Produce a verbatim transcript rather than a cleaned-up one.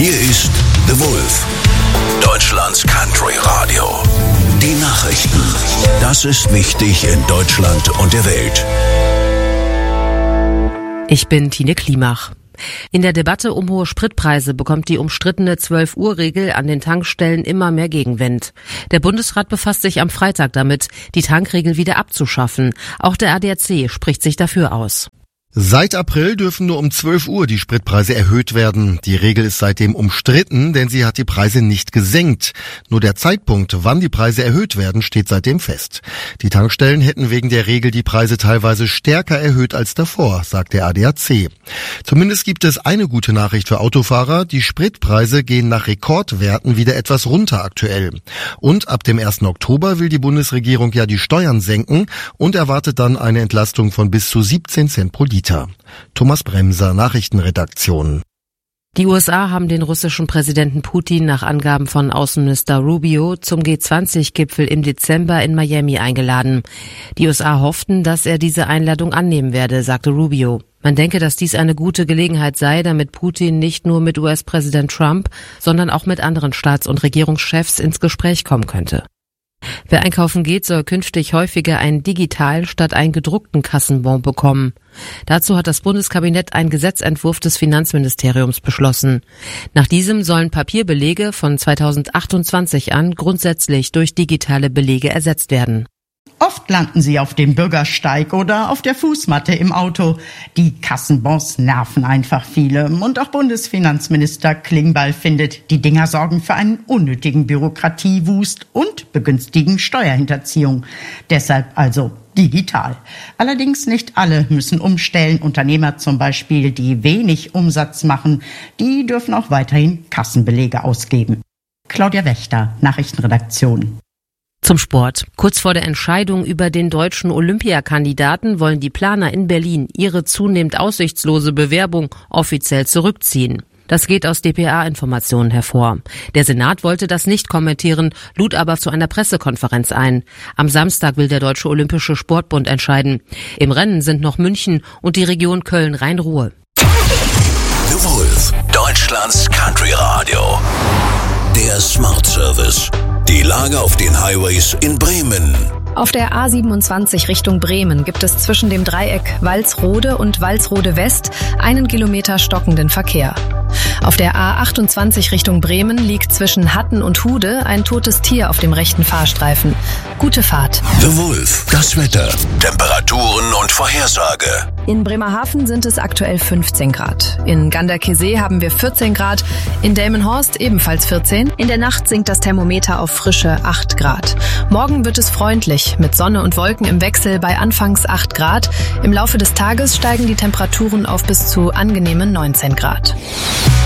Hier ist The Wolf, Deutschlands Country Radio. Die Nachrichten. Das ist wichtig in Deutschland und der Welt. Ich bin Tine Klimach. In der Debatte um hohe Spritpreise bekommt die umstrittene zwölf-Uhr-Regel an den Tankstellen immer mehr Gegenwind. Der Bundesrat befasst sich am Freitag damit, die Tankregel wieder abzuschaffen. Auch der A D A C spricht sich dafür aus. Seit April dürfen nur um zwölf Uhr die Spritpreise erhöht werden. Die Regel ist seitdem umstritten, denn sie hat die Preise nicht gesenkt. Nur der Zeitpunkt, wann die Preise erhöht werden, steht seitdem fest. Die Tankstellen hätten wegen der Regel die Preise teilweise stärker erhöht als davor, sagt der A D A C. Zumindest gibt es eine gute Nachricht für Autofahrer. Die Spritpreise gehen nach Rekordwerten wieder etwas runter aktuell. Und ab dem ersten Oktober will die Bundesregierung ja die Steuern senken und erwartet dann eine Entlastung von bis zu siebzehn Cent pro Liter. Thomas Bremser, Nachrichtenredaktion. Die U S A haben den russischen Präsidenten Putin nach Angaben von Außenminister Rubio zum G zwanzig Gipfel im Dezember in Miami eingeladen. Die U S A hofften, dass er diese Einladung annehmen werde, sagte Rubio. Man denke, dass dies eine gute Gelegenheit sei, damit Putin nicht nur mit U S-Präsident Trump, sondern auch mit anderen Staats- und Regierungschefs ins Gespräch kommen könnte. Wer einkaufen geht, soll künftig häufiger einen digitalen statt einen gedruckten Kassenbon bekommen. Dazu hat das Bundeskabinett einen Gesetzentwurf des Finanzministeriums beschlossen. Nach diesem sollen Papierbelege von zweitausendachtundzwanzig an grundsätzlich durch digitale Belege ersetzt werden. Oft landen sie auf dem Bürgersteig oder auf der Fußmatte im Auto. Die Kassenbons nerven einfach viele. Und auch Bundesfinanzminister Klingbeil findet, die Dinger sorgen für einen unnötigen Bürokratiewust und begünstigen Steuerhinterziehung. Deshalb also digital. Allerdings nicht alle müssen umstellen. Unternehmer zum Beispiel, die wenig Umsatz machen, die dürfen auch weiterhin Kassenbelege ausgeben. Claudia Wächter, Nachrichtenredaktion. Zum Sport. Kurz vor der Entscheidung über den deutschen Olympiakandidaten wollen die Planer in Berlin ihre zunehmend aussichtslose Bewerbung offiziell zurückziehen. Das geht aus D P A-Informationen hervor. Der Senat wollte das nicht kommentieren, lud aber zu einer Pressekonferenz ein. Am Samstag will der Deutsche Olympische Sportbund entscheiden. Im Rennen sind noch München und die Region Köln-Rhein-Ruhr. The Wolf, Deutschlands Country Radio. Der Smart Service. Die Lage auf den Highways in Bremen. Auf der A siebenundzwanzig Richtung Bremen gibt es zwischen dem Dreieck Walsrode und Walsrode West einen Kilometer stockenden Verkehr. Auf der A achtundzwanzig Richtung Bremen liegt zwischen Hatten und Hude ein totes Tier auf dem rechten Fahrstreifen. Gute Fahrt. The Wolf, das Wetter, Temperaturen und Vorhersage. In Bremerhaven sind es aktuell fünfzehn Grad. In Ganderkesee haben wir vierzehn Grad, in Delmenhorst ebenfalls vierzehn. In der Nacht sinkt das Thermometer auf frische acht Grad. Morgen wird es freundlich, mit Sonne und Wolken im Wechsel bei anfangs acht Grad. Im Laufe des Tages steigen die Temperaturen auf bis zu angenehmen neunzehn Grad.